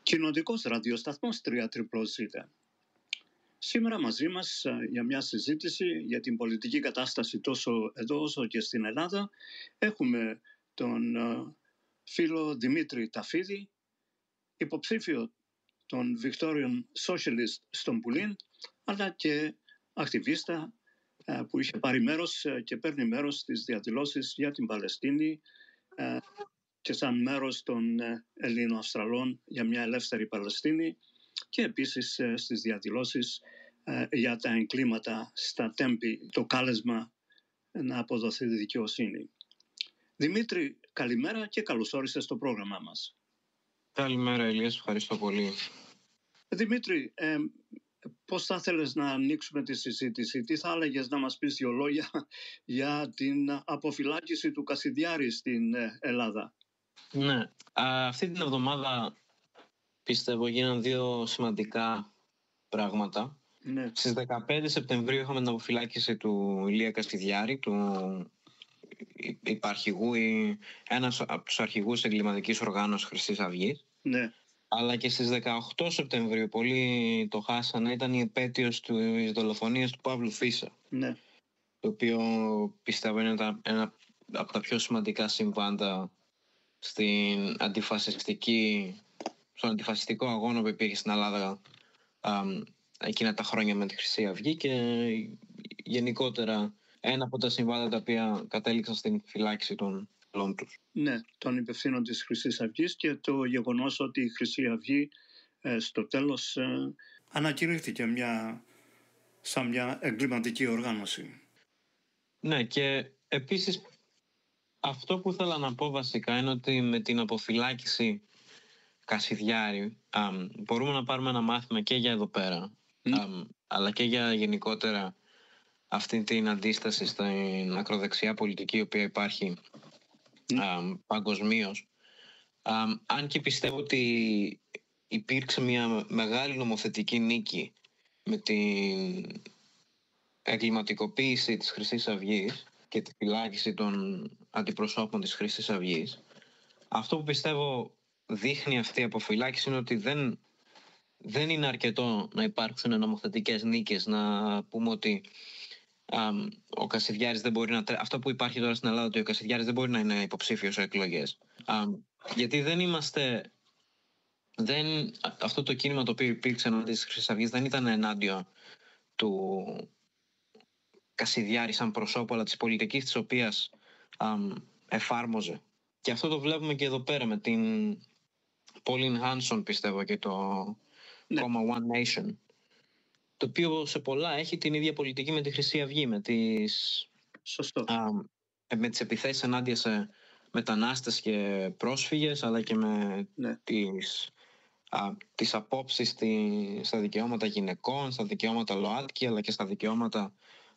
Κοινοτικός ραδιοσταθμός 3ZZZ. Σήμερα μαζί μας για μια συζήτηση για την πολιτική κατάσταση τόσο εδώ όσο και στην Ελλάδα έχουμε τον φίλο Δημήτρη Ταφίδη, υποψήφιο των Victorian Socialist στον Πουλίν, αλλά και ακτιβίστα που είχε πάρει μέρος και παίρνει μέρος στις διαδηλώσεις για την Παλαιστίνη και σαν μέρος των Ελλήνων-Αυστραλών για μια ελεύθερη Παλαιστίνη και επίσης στις διαδηλώσεις για τα εγκλήματα στα Τέμπη, το κάλεσμα να αποδοθεί δικαιοσύνη. Δημήτρη, καλημέρα και καλώς όρισες στο πρόγραμμά μας. Καλημέρα Ηλίας, ευχαριστώ πολύ. Δημήτρη, πώς θα θέλεις να ανοίξουμε τη συζήτηση, τι θα έλεγες να μας πεις δύο λόγια για την αποφυλάκηση του Κασιδιάρη στην Ελλάδα? Ναι, αυτή την εβδομάδα πιστεύω γίναν δύο σημαντικά πράγματα. Ναι. Στις 15 Σεπτεμβρίου είχαμε την αποφυλάκηση του Ηλία Κασιδιάρη, του υπαρχηγού ή ένας από τους αρχηγούς εγκληματικής οργάνωσης Χρυσής Αυγής. Ναι. Αλλά και στις 18 Σεπτεμβρίου, πολλοί το χάσανε, ήταν η επέτειος της δολοφονίας του Παύλου Φίσα. Ναι. Το οποίο πιστεύω είναι ένα από τα πιο σημαντικά συμβάντα στον αντιφασιστικό αγώνα που υπήρχε στην Ελλάδα εκείνα τα χρόνια με τη Χρυσή Αυγή και γενικότερα ένα από τα συμβάντα τα οποία κατέληξαν στην φυλάκιση των μελών τους. Ναι, των υπευθύνων της Χρυσής Αυγής και το γεγονός ότι η Χρυσή Αυγή στο τέλος ανακηρύχθηκε σαν μια εγκληματική οργάνωση. Ναι, και επίσης αυτό που ήθελα να πω βασικά είναι ότι με την αποφυλάκηση Κασιδιάρη μπορούμε να πάρουμε ένα μάθημα και για εδώ πέρα αλλά και για γενικότερα αυτή την αντίσταση στην ακροδεξιά πολιτική η οποία υπάρχει παγκοσμίως. Αν και πιστεύω ότι υπήρξε μια μεγάλη νομοθετική νίκη με την εγκληματικοποίηση της Χρυσής Αυγής και τη φυλάκιση των αντιπροσώπων της Χρυσής Αυγής, αυτό που πιστεύω δείχνει αυτή η αποφυλάκιση είναι ότι δεν είναι αρκετό να υπάρξουν νομοθετικές νίκες, να πούμε ότι ο Κασιδιάρης δεν μπορεί αυτό που υπάρχει τώρα στην Ελλάδα, ότι ο Κασιδιάρης δεν μπορεί να είναι υποψήφιος σε εκλογές. Γιατί αυτό το κίνημα το οποίο υπήρξε εναντίον της Χρυσής Αυγής δεν ήταν ενάντια του Κασιδιάρη σαν προσώπου, αλλά της πολιτικής της οποίας εφάρμοζε. Και αυτό το βλέπουμε και εδώ πέρα με την Pauline Hanson, πιστεύω, και το κόμμα One Nation, το οποίο σε πολλά έχει την ίδια πολιτική με τη Χρυσή Αυγή, με τις επιθέσεις ενάντια σε μετανάστες και πρόσφυγες, αλλά και με τις απόψεις στα δικαιώματα γυναικών, στα δικαιώματα ΛΟΑΤΚΙ, αλλά και στα δικαιώματα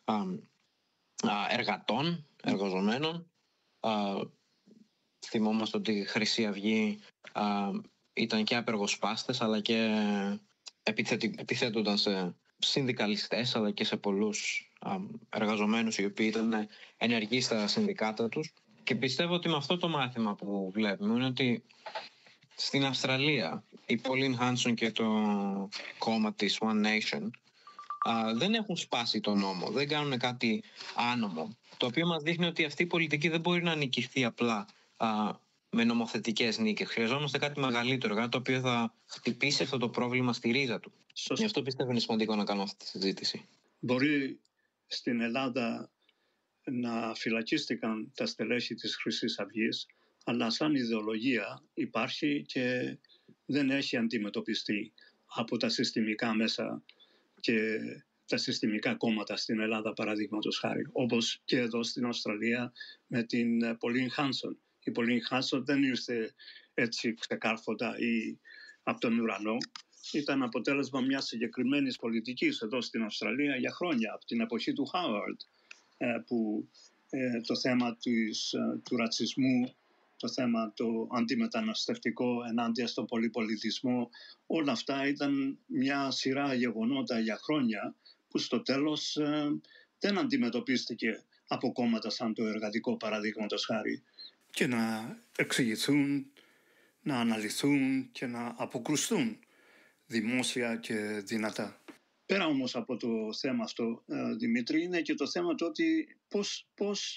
εργαζομένων. Θυμόμαστε ότι η Χρυσή Αυγή ήταν και απεργοσπάστες, αλλά και επιθέτονταν σε συνδικαλιστές, αλλά και σε πολλούς εργαζομένους οι οποίοι ήταν ενεργοί στα συνδικάτα τους. Και πιστεύω ότι με αυτό το μάθημα που βλέπουμε είναι ότι στην Αυστραλία η Pauline Hanson και το κόμμα της One Nation δεν έχουν σπάσει τον νόμο, δεν κάνουν κάτι άνομο, το οποίο μας δείχνει ότι αυτή η πολιτική δεν μπορεί να νικηθεί απλά με νομοθετικές νίκες. Χρειαζόμαστε κάτι μεγαλύτερο, κάτι το οποίο θα χτυπήσει αυτό το πρόβλημα στη ρίζα του. Γι' αυτό πιστεύω είναι σημαντικό να κάνουμε αυτή τη συζήτηση. Μπορεί στην Ελλάδα να φυλακίστηκαν τα στελέχη της Χρυσής Αυγής, αλλά σαν ιδεολογία υπάρχει και δεν έχει αντιμετωπιστεί από τα συστημικά μέσα και τα συστημικά κόμματα στην Ελλάδα, παραδείγματος χάρη, όπως και εδώ στην Αυστραλία με την Pauline Hanson. Η Pauline Hanson δεν ήρθε έτσι ξεκάρφωτα ή από τον ουρανό. Ήταν αποτέλεσμα μιας συγκεκριμένης πολιτικής εδώ στην Αυστραλία για χρόνια, από την εποχή του Χάουαρντ, που το θέμα του ρατσισμού, το θέμα το αντιμεταναστευτικό ενάντια στον πολυπολιτισμό, όλα αυτά ήταν μια σειρά γεγονότα για χρόνια που στο τέλος δεν αντιμετωπίστηκε από κόμματα σαν το Εργατικό, παραδείγματος χάρη, και να εξηγηθούν, να αναλυθούν και να αποκρουστούν δημόσια και δυνατά. Πέρα όμως από το θέμα αυτό, Δημήτρη, είναι και το θέμα το ότι πώς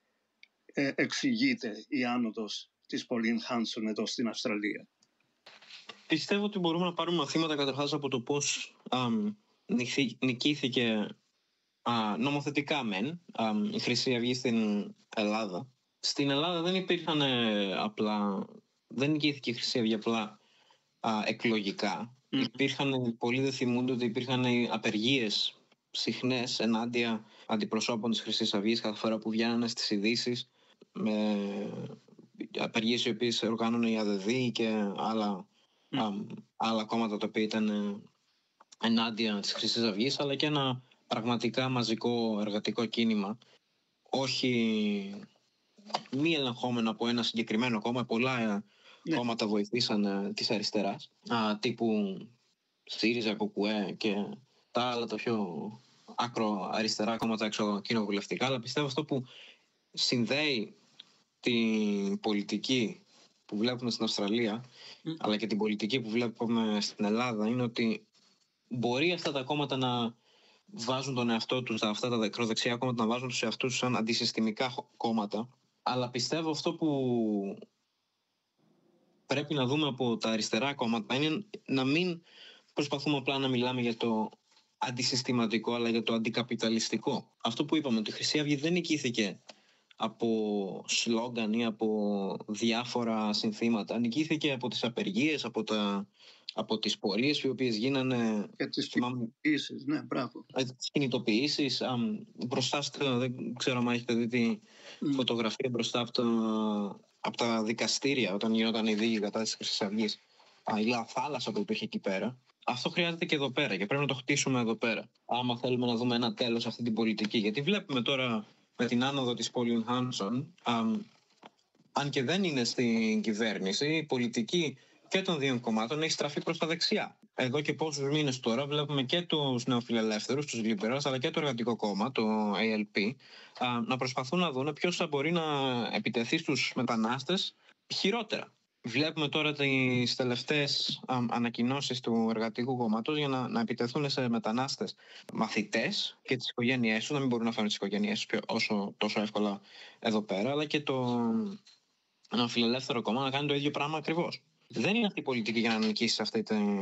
εξηγείται η άνοδος της Pauline Hanson εδώ στην Αυστραλία. Πιστεύω ότι μπορούμε να πάρουμε μαθήματα καταρχάς από το πώς νικήθηκε νομοθετικά η Χρυσή Αυγή στην Ελλάδα. Στην Ελλάδα δεν υπήρχαν δεν νικήθηκε η Χρυσή Αυγή απλά εκλογικά. Πολλοί δεν θυμούνται ότι υπήρχαν απεργίες συχνές ενάντια αντιπροσώπων της Χρυσής Αυγής κάθε φορά που βγαίνανε στις ειδήσεις, με απεργίες οι οποίες οργάνωνε η ΑΔΔ και άλλα κόμματα τα οποία ήταν ενάντια της Χρυσής Αυγής, αλλά και ένα πραγματικά μαζικό εργατικό κίνημα, όχι μη ελεγχόμενο από ένα συγκεκριμένο κόμμα. Πολλά κόμματα βοηθήσαν της αριστεράς, τύπου ΣΥΡΙΖΑ, ΚΚΕ και τα άλλα τα πιο άκρο αριστερά κόμματα εξωκοινοβουλευτικά. Αλλά πιστεύω αυτό που συνδέει την πολιτική που βλέπουμε στην Αυστραλία αλλά και την πολιτική που βλέπουμε στην Ελλάδα είναι ότι μπορεί αυτά τα κόμματα να βάζουν τον εαυτό τους, αυτά τα ακροδεξιά κόμματα να βάζουν τους εαυτούς τους σαν αντισυστημικά κόμματα, αλλά πιστεύω αυτό που πρέπει να δούμε από τα αριστερά κόμματα είναι να μην προσπαθούμε απλά να μιλάμε για το αντισυστηματικό, αλλά για το αντικαπιταλιστικό. Αυτό που είπαμε, ότι η Χρυσή Αυγή δεν νικήθηκε από σλόγγαν ή από διάφορα συνθήματα. Νικήθηκε από τις απεργίες, από τις πορείες οι οποίες γίνανε. Και τις κινητοποιήσεις, ναι, μπράβο. Τις κινητοποιήσεις. Μπροστά δεν ξέρω αν έχετε δει τη φωτογραφία μπροστά από τα δικαστήρια όταν γινόταν η δίκη κατά της Χρυσής Αυγής. Η θάλασσα που υπήρχε εκεί πέρα. Αυτό χρειάζεται και εδώ πέρα και πρέπει να το χτίσουμε εδώ πέρα. Άμα θέλουμε να δούμε ένα τέλος σε αυτή την πολιτική. Γιατί βλέπουμε τώρα με την άνοδο της Pauline Hanson, αν και δεν είναι στην κυβέρνηση, η πολιτική και των δύο κομμάτων έχει στραφεί προς τα δεξιά. Εδώ και πόσους μήνες τώρα βλέπουμε και τους νεοφιλελεύθερους, τους liberals, αλλά και το εργατικό κόμμα, το ALP, να προσπαθούν να δουν ποιος θα μπορεί να επιτεθεί στους μετανάστες χειρότερα. Βλέπουμε τώρα τις τελευταίες ανακοινώσεις του εργατικού κόμματος για να επιτεθούν σε μετανάστες μαθητές και τις οικογένειές τους, να μην μπορούν να φέρουν τις οικογένειές τους τόσο εύκολα εδώ πέρα, αλλά και το νεοφιλελεύθερο κόμμα να κάνει το ίδιο πράγμα ακριβώς. Δεν είναι αυτή η πολιτική για να νικήσει αυτή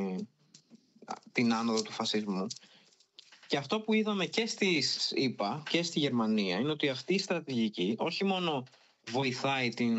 την άνοδο του φασισμού. Και αυτό που είδαμε και στις ΗΠΑ και στη Γερμανία είναι ότι αυτή η στρατηγική όχι μόνο βοηθάει την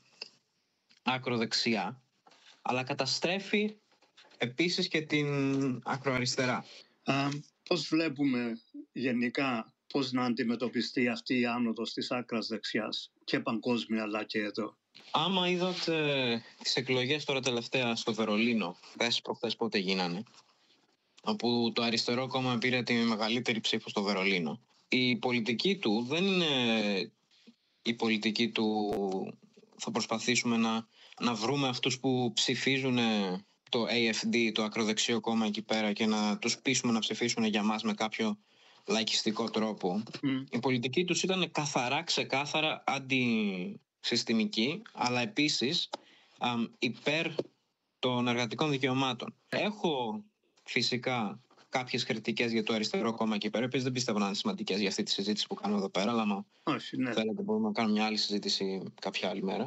ακροδεξιά, αλλά καταστρέφει επίσης και την ακροαριστερά. Πώς βλέπουμε γενικά πώς να αντιμετωπιστεί αυτή η άνοδος της άκρας δεξιάς και παγκόσμια αλλά και εδώ? Άμα είδατε τις εκλογές τώρα τελευταία στο Βερολίνο, προχθές πότε γίνανε, όπου το αριστερό κόμμα πήρε τη μεγαλύτερη ψήφο στο Βερολίνο, η πολιτική του δεν είναι η πολιτική του θα προσπαθήσουμε να βρούμε αυτούς που ψηφίζουν το AFD, το ακροδεξιό κόμμα εκεί πέρα, και να τους πείσουμε να ψηφίσουν για μας με κάποιο λαϊκιστικό τρόπο. Η πολιτική τους ήταν ξεκάθαρα αντισυστημική, αλλά επίσης υπέρ των εργατικών δικαιωμάτων. Έχω φυσικά κάποιες κριτικές για το αριστερό κόμμα εκεί πέρα, επίσης δεν πιστεύω να είναι σημαντικές για αυτή τη συζήτηση που κάνουμε εδώ πέρα, αλλά άμα θέλετε μπορούμε να κάνουμε μια άλλη συζήτηση κάποια άλλη μέρα.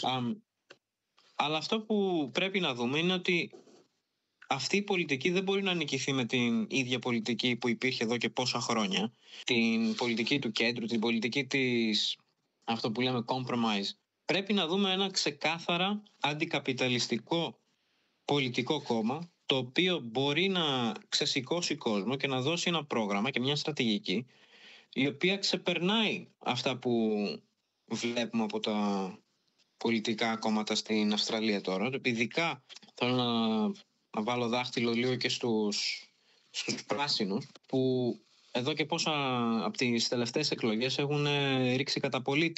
Αλλά αυτό που πρέπει να δούμε είναι ότι αυτή η πολιτική δεν μπορεί να νικηθεί με την ίδια πολιτική που υπήρχε εδώ και πόσα χρόνια. Την πολιτική του κέντρου, την πολιτική της, αυτό που λέμε compromise. Πρέπει να δούμε ένα ξεκάθαρα αντικαπιταλιστικό πολιτικό κόμμα, το οποίο μπορεί να ξεσηκώσει κόσμο και να δώσει ένα πρόγραμμα και μια στρατηγική η οποία ξεπερνάει αυτά που βλέπουμε από τα πολιτικά κόμματα στην Αυστραλία τώρα. Ειδικά θέλω να βάλω δάχτυλο λίγο και στους πράσινους, που εδώ και πόσα από τις τελευταίες εκλογές έχουν ρίξει κατά πολύ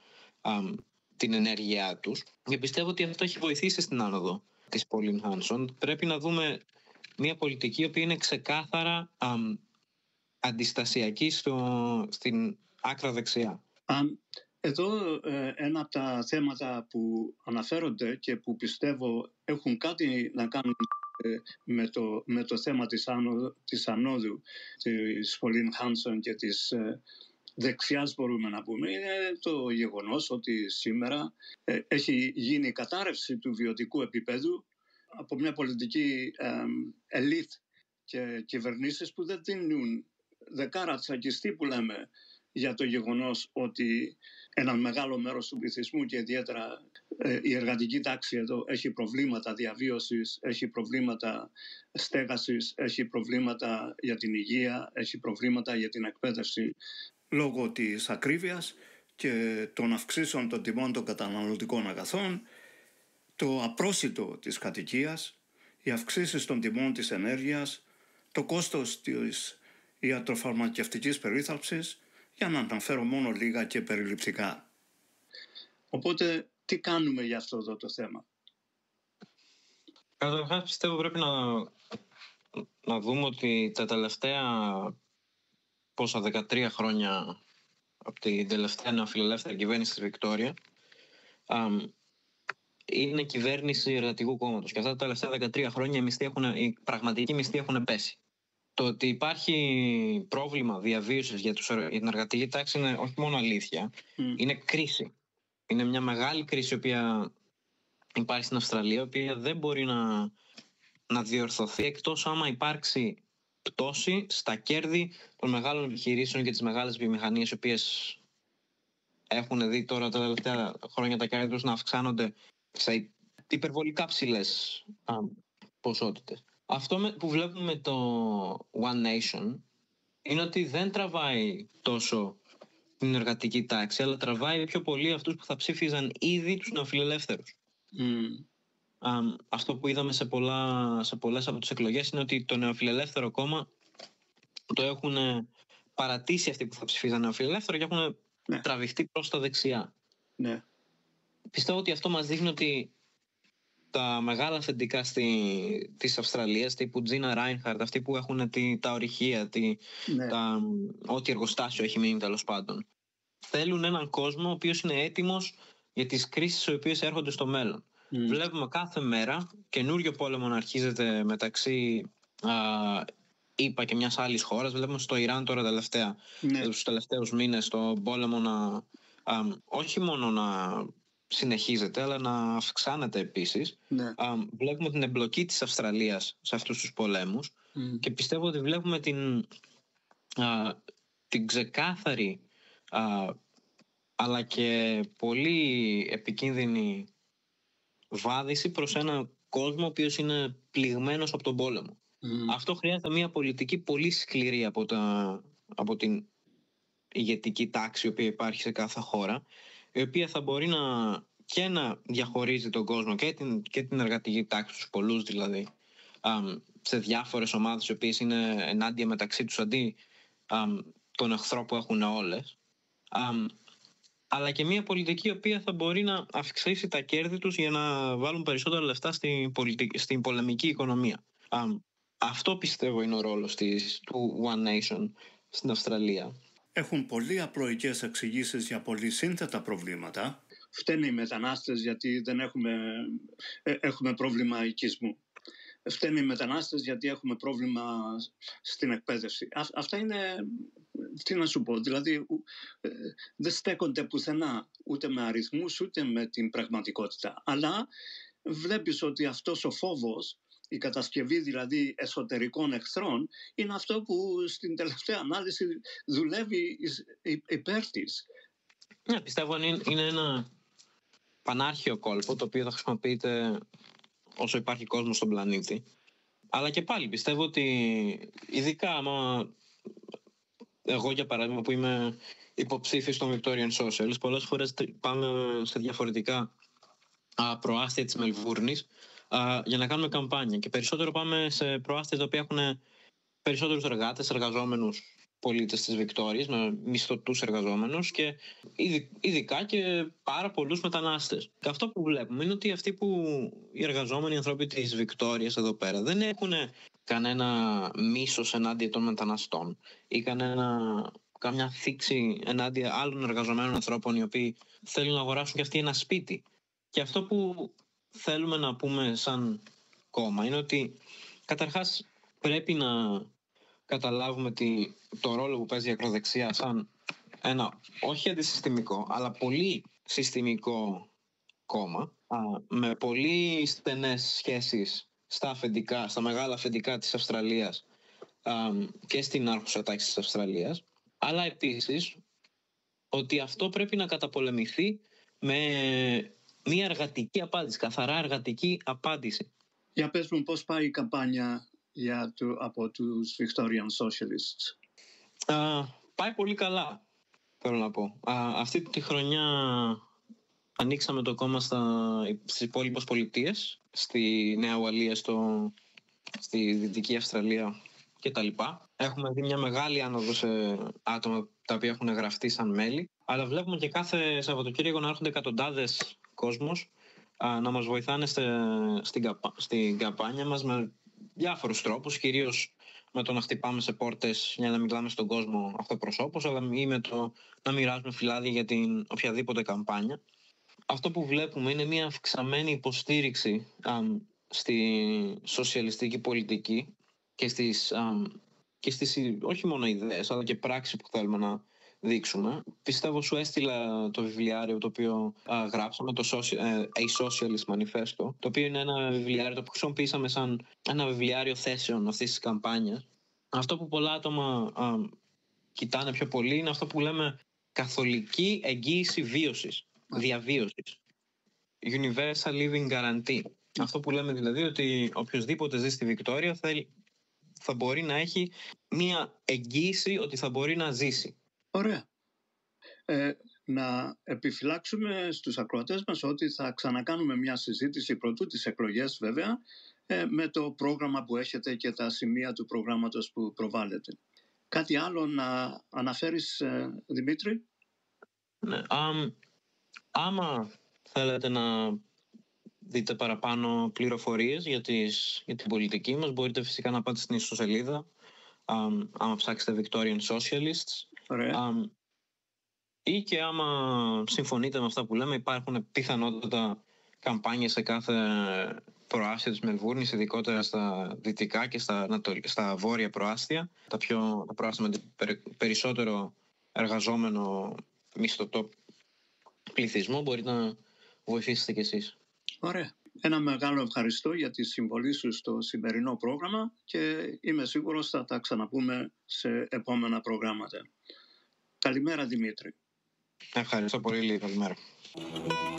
την ενέργειά τους, και πιστεύω ότι αυτό έχει βοηθήσει στην άνοδο της Pauline Hanson. Πρέπει να δούμε μια πολιτική η οποία είναι ξεκάθαρα αντιστασιακή στην άκρα δεξιά. Εδώ ένα από τα θέματα που αναφέρονται και που πιστεύω έχουν κάτι να κάνουν με το θέμα της ανόδου της Pauline Hanson και της δεξιάς, μπορούμε να πούμε, είναι το γεγονός ότι σήμερα έχει γίνει η κατάρρευση του βιωτικού επίπεδου από μια πολιτική ελίτ και κυβερνήσεις που δεν δίνουν δεκάρα τσακιστή, που λέμε, για το γεγονός ότι ένα μεγάλο μέρος του πληθυσμού και ιδιαίτερα η εργατική τάξη εδώ έχει προβλήματα διαβίωσης, έχει προβλήματα στέγασης, έχει προβλήματα για την υγεία, έχει προβλήματα για την εκπαίδευση λόγω της ακρίβειας και των αυξήσεων των τιμών των καταναλωτικών αγαθών, το απρόσιτο της κατοικίας, οι αυξήσεις των τιμών της ενέργειας, το κόστος της ιατροφαρμακευτικής περίθαλψης, για να αναφέρω μόνο λίγα και περιληπτικά. Οπότε, τι κάνουμε για αυτό εδώ το θέμα? Καταρχάς, πιστεύω πρέπει να δούμε ότι τα τελευταία 13 χρόνια από την τελευταία νεοφιλελεύθερη κυβέρνηση της Βικτόρια είναι κυβέρνηση εργατικού κόμματος. Και αυτά τα τελευταία 13 χρόνια οι πραγματικοί μισθοί έχουν πέσει. Το ότι υπάρχει πρόβλημα διαβίωσης για την εργατική τάξη είναι όχι μόνο αλήθεια, είναι κρίση. Είναι μια μεγάλη κρίση η οποία υπάρχει στην Αυστραλία, η οποία δεν μπορεί να διορθωθεί εκτός άμα υπάρξει πτώση στα κέρδη των μεγάλων επιχειρήσεων και τις μεγάλες βιομηχανίες, οι οποίες έχουν δει τώρα τα τελευταία χρόνια τα κέρδη τους να αυξάνονται σε υπερβολικά ψηλές ποσότητες. Αυτό που βλέπουμε με το One Nation είναι ότι δεν τραβάει τόσο την εργατική τάξη, αλλά τραβάει πιο πολύ αυτούς που θα ψήφιζαν ήδη τους νεοφιλελεύθερους. Αυτό που είδαμε σε πολλές από τις εκλογές είναι ότι το νεοφιλελεύθερο κόμμα το έχουν παρατήσει αυτοί που θα ψηφίζαν νεοφιλελεύθερο και έχουν τραβηχτεί προς τα δεξιά. Ναι. Πιστεύω ότι αυτό μας δείχνει ότι τα μεγάλα αφεντικά της Αυστραλίας, τύπου Τζίνα Ράινχαρτ, αυτοί που έχουν τα ορυχεία, ό,τι εργοστάσιο έχει μείνει τέλος πάντων, θέλουν έναν κόσμο ο οποίος είναι έτοιμος για τις κρίσεις οι οποίες έρχονται στο μέλλον. Βλέπουμε κάθε μέρα καινούριο πόλεμο να αρχίζεται μεταξύ ΗΠΑ και μιας άλλης χώρας. Βλέπουμε στο Ιράν τώρα τους τελευταίους μήνες το πόλεμο όχι μόνο να συνεχίζεται, αλλά να αυξάνεται επίσης. Βλέπουμε την εμπλοκή της Αυστραλίας σε αυτούς τους πολέμους και πιστεύω ότι βλέπουμε την ξεκάθαρη αλλά και πολύ επικίνδυνη βάδιση προς έναν κόσμο ο οποίος είναι πληγμένος από τον πόλεμο. Αυτό χρειάζεται μια πολιτική πολύ σκληρή από την ηγετική τάξη η οποία υπάρχει σε κάθε χώρα, η οποία θα μπορεί να διαχωρίζει τον κόσμο και την εργατική τάξη, τους πολλούς δηλαδή, σε διάφορες ομάδες οι οποίες είναι ενάντια μεταξύ τους αντί τον εχθρό που έχουν όλες, αλλά και μια πολιτική η οποία θα μπορεί να αυξήσει τα κέρδη τους για να βάλουν περισσότερα λεφτά στην πολεμική οικονομία. Αυτό πιστεύω είναι ο ρόλος του One Nation στην Αυστραλία. Έχουν πολύ απλοϊκές εξηγήσεις για πολύ σύνθετα προβλήματα. Φταίνε οι μετανάστες γιατί δεν έχουμε πρόβλημα οικισμού. Φταίνε οι μετανάστες γιατί έχουμε πρόβλημα στην εκπαίδευση. Αυτά είναι, τι να σου πω, δηλαδή δεν στέκονται πουθενά ούτε με αριθμούς ούτε με την πραγματικότητα. Αλλά βλέπεις ότι αυτός ο φόβος, η κατασκευή δηλαδή εσωτερικών εχθρών, είναι αυτό που στην τελευταία ανάλυση δουλεύει υπέρ της. Ναι, πιστεύω είναι ένα πανάρχιο κόλπο το οποίο θα χρησιμοποιείται όσο υπάρχει κόσμος στον πλανήτη. Αλλά και πάλι πιστεύω ότι ειδικά εγώ για παράδειγμα που είμαι υποψήφιος των Victorian Socials, πολλές φορές πάμε σε διαφορετικά προάστια της Μελβούρνης για να κάνουμε καμπάνια και περισσότερο πάμε σε προάστια τα οποία έχουν περισσότερους εργαζόμενους πολίτες της Βικτόριας, με μισθωτούς εργαζόμενους και ειδικά και πάρα πολλούς μετανάστες. Και αυτό που βλέπουμε είναι ότι αυτοί οι εργαζόμενοι άνθρωποι της Βικτόριας εδώ πέρα δεν έχουν κανένα μίσος ενάντια των μεταναστών ή κανένα καμιά θήξη ενάντια άλλων εργαζομένων ανθρώπων οι οποίοι θέλουν να αγοράσουν και αυτοί ένα σπίτι. Και αυτό που θέλουμε να πούμε σαν κόμμα είναι ότι καταρχάς πρέπει να καταλάβουμε το ρόλο που παίζει η ακροδεξιά σαν ένα όχι αντισυστημικό αλλά πολύ συστημικό κόμμα με πολύ στενές σχέσεις στα μεγάλα αφεντικά της Αυστραλίας και στην άρχουσα τάξη της Αυστραλίας, αλλά επίσης ότι αυτό πρέπει να καταπολεμηθεί με μια εργατική απάντηση, καθαρά εργατική απάντηση. Για πες μου πώς πάει η καμπάνια από τους Victorian Socialists. Πάει πολύ καλά, θέλω να πω. Αυτή τη χρονιά ανοίξαμε το κόμμα στις υπόλοιπες πολιτείες, στη Νέα Ουαλία, στη Δυτική Αυστραλία κτλ. Έχουμε δει μια μεγάλη άνοδο σε άτομα τα οποία έχουν γραφτεί σαν μέλη, αλλά βλέπουμε και κάθε Σαββατοκύριακο να έρχονται εκατοντάδες κόσμος να μας βοηθάνε στην καμπάνια μας με διάφορους τρόπους, κυρίως με το να χτυπάμε σε πόρτες για να μιλάμε στον κόσμο αυτοπροσώπως, αλλά ή με το να μοιράζουμε φυλάδια για την οποιαδήποτε καμπάνια. Αυτό που βλέπουμε είναι μια αυξαμένη υποστήριξη στη σοσιαλιστική πολιτική και στις όχι μόνο ιδέες αλλά και πράξεις που θέλουμε να δείξουμε. Πιστεύω σου έστειλα το βιβλιάριο το οποίο γράψαμε, το A Socialist Manifesto, το οποίο είναι ένα βιβλιάριο το που χρησιμοποιήσαμε σαν ένα βιβλιάριο θέσεων αυτής της καμπάνιας. Αυτό που πολλά άτομα κοιτάνε πιο πολύ είναι αυτό που λέμε καθολική εγγύηση βίωσης, διαβίωσης. Universal Living Guarantee. Αυτό που λέμε δηλαδή ότι οποιοσδήποτε ζει στη Βικτόρια θα μπορεί να έχει μία εγγύηση ότι θα μπορεί να ζήσει. Ωραία. Να επιφυλάξουμε στους ακροατές μας ότι θα ξανακάνουμε μια συζήτηση πρωτού τις εκλογές βέβαια με το πρόγραμμα που έχετε και τα σημεία του προγράμματος που προβάλλετε. Κάτι άλλο να αναφέρεις, Δημήτρη? Ναι, άμα θέλετε να δείτε παραπάνω πληροφορίες για την πολιτική μας, μπορείτε φυσικά να πάτε στην ιστοσελίδα, άμα ψάξετε Victorian Socialists. Ωραία. Ή και άμα συμφωνείτε με αυτά που λέμε, υπάρχουν πιθανότατα καμπάνιες σε κάθε προάστια της Μελβούρνης, ειδικότερα στα δυτικά και στα βόρεια προάστια, τα προάστια με περισσότερο εργαζόμενο μισθωτό πληθυσμό. Μπορείτε να βοηθήσετε κι εσείς. Ωραία. Ένα μεγάλο ευχαριστώ για τη συμβολή σου στο σημερινό πρόγραμμα και είμαι σίγουρος θα τα ξαναπούμε σε επόμενα προγράμματα. Καλημέρα, Δημήτρη. Ευχαριστώ πολύ, καλημέρα.